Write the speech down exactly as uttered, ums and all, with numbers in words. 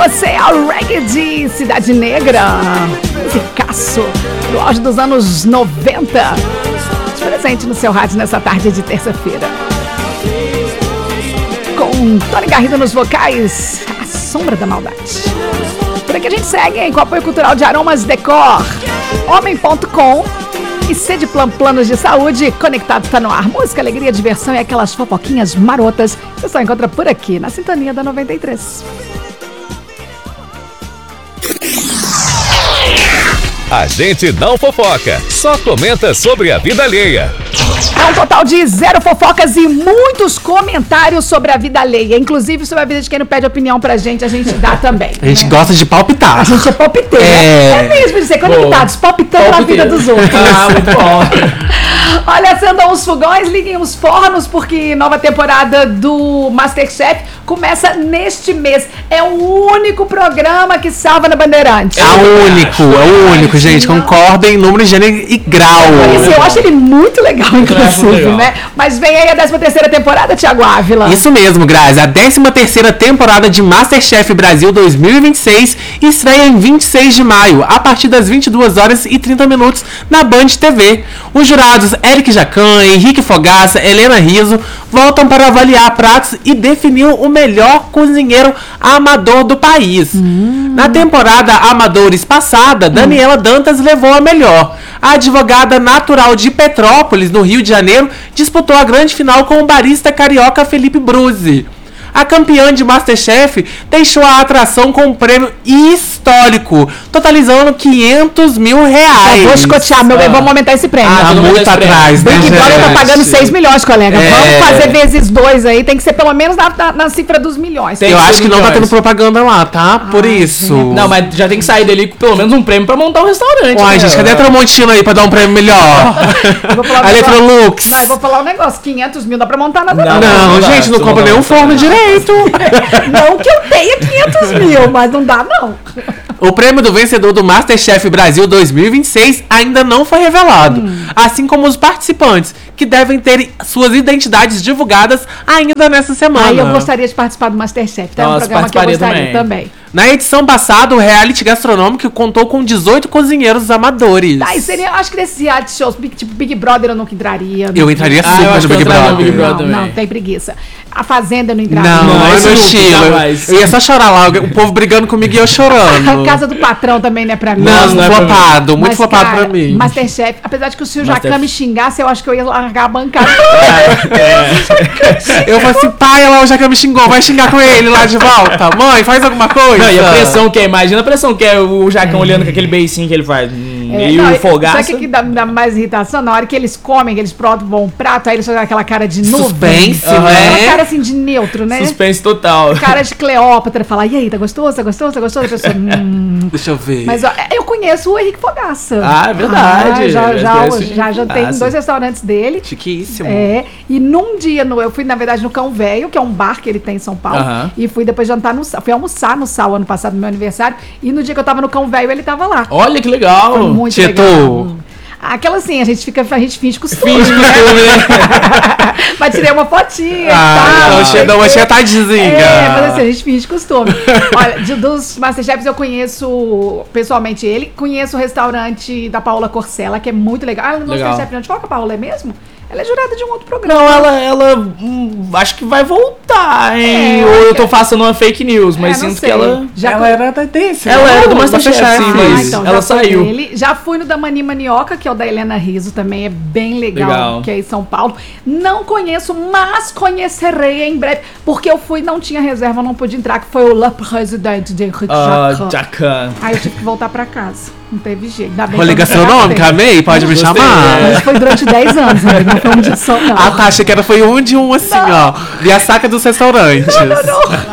você ao reggae de Cidade Negra, musicaço do auge dos anos noventa, presente no seu rádio nessa tarde de terça-feira. Com Tony Garrido nos vocais, A Sombra da Maldade. Por aqui a gente segue hein, com o apoio cultural de Aromas Decor, homem ponto com e Sede Plan Planos de Saúde. Conectado está no ar. Música, alegria, diversão e aquelas fofoquinhas marotas você só encontra por aqui, na sintonia da noventa e três. A gente não fofoca, só comenta sobre a vida alheia. É um total de zero fofocas e muitos comentários sobre a vida alheia. Inclusive sobre a vida de quem não pede opinião pra gente, a gente dá também. A gente né? gosta de palpitar. A gente é palpiteiro. É, é mesmo de ser conectados, palpitando na vida dos outros. Ah, muito bom. Olha, acendam os fogões, liguem os fornos, porque nova temporada do MasterChef começa neste mês. É o único programa que salva na Bandeirantes. É o único, é o único, gente. Concordem, número, gênero e grau. Eu, eu acho ele muito legal, inclusive, legal. né? Mas vem aí a décima terceira temporada, Thiago Ávila. Isso mesmo, Grazi. A décima terceira temporada de MasterChef Brasil dois mil e vinte e seis estreia em vinte e seis de maio, a partir das vinte e duas horas e trinta minutos na Band T V. Os jurados Eric Jacan, Henrique Fogaça, Helena Rizzo voltam para avaliar pratos e definir o melhor cozinheiro amador do país. Hum. Na temporada Amadores passada, Daniela hum. Dantas levou a melhor. A advogada natural de Petrópolis, no Rio de Janeiro, disputou a grande final com o barista carioca Felipe Bruzzi. A campeã de MasterChef deixou a atração com um prêmio histórico, totalizando quinhentos mil reais. Eu vou escotear, meu bem, ah. vamos aumentar esse prêmio. Ah, tá muito atrás, né, Big Brother tá pagando seis milhões, colega. É. Vamos fazer vezes dois aí, tem que ser pelo menos na, na, na cifra dos milhões. Eu acho que milhões. Não tá tendo propaganda lá, tá? Por ah, isso. Não, mas já tem que sair dali com pelo menos um prêmio pra montar um restaurante. Uai, gente, cadê a Tramontina aí pra dar um prêmio melhor? A Electrolux. Mas vou falar um negócio, quinhentos mil dá pra montar nada não. Não, não, gente, não compra nenhum forno direito. Não que eu tenha quinhentos mil, mas não dá não. O prêmio do vencedor do MasterChef Brasil dois mil e vinte e seis ainda não foi revelado, hum. assim como os participantes, que devem ter suas identidades divulgadas ainda nessa semana. Ah, eu gostaria de participar do MasterChef, tá? É um programa que eu gostaria também. também. Na edição passada, o reality gastronômico contou com dezoito cozinheiros amadores. Ah, seria, acho que desses reality shows, tipo Big Brother, eu nunca entraria. Eu entraria super ah, no Big Brother. Big Brother. Não, não, tem preguiça. A Fazenda eu não entraria. Não, não, não é meu estilo. Eu ia só chorar lá, o povo brigando comigo e eu chorando. A Casa do Patrão também não é pra mim. Não, não, não é flopado, muito mas, flopado cara, pra mim. Masterchef, apesar de que o Silvio Jacan me xingasse, eu acho que eu ia largar a bancada. É. Eu falei assim, pai, lá o Jacan me xingou, vai xingar com ele lá de volta. Mãe, faz alguma coisa. Não, e a pressão que é, imagina a pressão que é o Jacan é. olhando com aquele beicinho que ele faz. É, e não, o fogaço. Sabe o que, que dá, dá mais irritação? Na hora que eles comem, que eles provam um prato, aí eles fazem aquela cara de nuvem. Suspense, uhum. né? Uma cara assim de neutro, né? Suspense total. Cara de Cleópatra, falar, e aí, tá gostoso, tá gostoso, tá gostoso? A pessoa, hum. Deixa eu ver. Mas ó, eu conheço o Henrique Fogaça. Ah, é verdade. Ah, já, já, já, já, já tem dois restaurantes dele. Chiquíssimo. É, e num dia, no, eu fui, na verdade, no Cão Velho, que é um bar que ele tem em São Paulo, uh-huh. e fui depois jantar no Sal. Fui almoçar no Sal ano passado, no meu aniversário, e no dia que eu tava no Cão Velho, ele tava lá. Olha que legal. Foi muito Tietô. legal. Aquela assim, a gente fica, a gente finge costume. Finge costume, né? Mas tirei uma fotinha ah, e tal. Dá uma chatadinha. É, mas assim, a gente finge costume. Olha, de, dos Masterchefs eu conheço pessoalmente ele. Conheço o restaurante da Paola Corcella, que é muito legal. Ah, no Masterchef, onde fala que a Paola é mesmo? Ela é jurada de um outro programa. Não, ela, ela hum, acho que vai voltar, hein? É, Ou eu tô fazendo uma fake news, mas é, sinto sei. que ela... Já ela era da desse. Ela era do Masterchef, sim, mas ah, então, ela saiu. Dele. Já fui no da Mani Manioca, que é o da Helena Rizzo, também é bem legal, legal, que é em São Paulo. Não conheço, mas conhecerei em breve, porque eu fui, não tinha reserva, não pude entrar, que foi o Le Président de Henrique uh, Jacan. Aí eu tive que voltar pra casa. Não teve jeito. Vou ligar seu nome, Camei? Pode me chamar? Mas foi durante dez anos, né? Não foi um dia só, não. Ah, tá. Achei que era foi um de um, assim, não. ó. De a saca dos restaurantes. Não, não, não.